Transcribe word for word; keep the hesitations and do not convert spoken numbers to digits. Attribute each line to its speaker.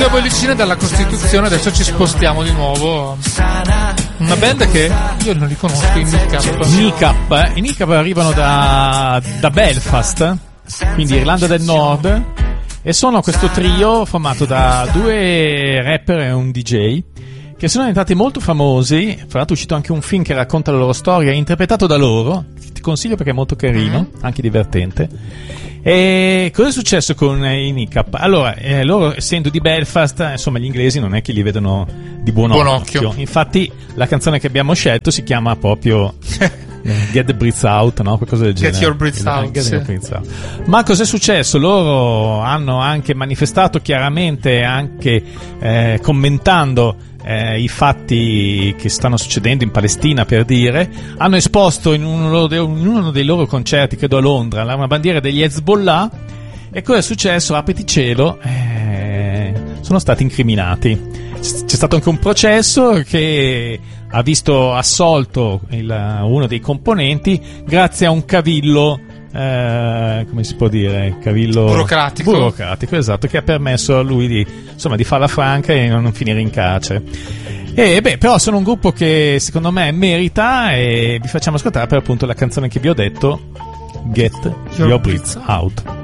Speaker 1: due bollicine dalla Costituzione, adesso ci spostiamo di nuovo. Una band che io non li conosco, i Kneecap.
Speaker 2: Kneecap, i Kneecap arrivano da, da Belfast, quindi Irlanda del Nord, e sono questo trio formato da due rapper e un D J che sono diventati molto famosi. Fra l'altro è uscito anche un film che racconta la loro storia, interpretato da loro, ti consiglio perché è molto carino, mm-hmm. anche divertente. E cosa è successo con i Kneecap? Allora, eh, loro essendo di Belfast, insomma gli inglesi non è che li vedono di buon,
Speaker 1: buon
Speaker 2: occhio.
Speaker 1: occhio.
Speaker 2: Infatti la canzone che abbiamo scelto si chiama proprio Get the Breath Out, no? Qualcosa del genere.
Speaker 1: Get your breath out,
Speaker 2: Get
Speaker 1: sì.
Speaker 2: your breath out. Ma cos'è successo? Loro hanno anche manifestato chiaramente, anche eh, commentando eh, i fatti che stanno succedendo in Palestina, per dire, hanno esposto in uno, de- in uno dei loro concerti, credo a Londra, una bandiera degli Hezbollah. E cosa è successo? Apriti cielo, eh, sono stati incriminati. C'è stato anche un processo che ha visto assolto il, uno dei componenti grazie a un cavillo, eh, come si può dire, cavillo
Speaker 1: burocratico.
Speaker 2: burocratico, esatto, che ha permesso a lui di, insomma, di farla franca e non finire in carcere. E beh, però sono un gruppo che secondo me merita, e vi facciamo ascoltare per appunto la canzone che vi ho detto, Get Your, Your Breath Out.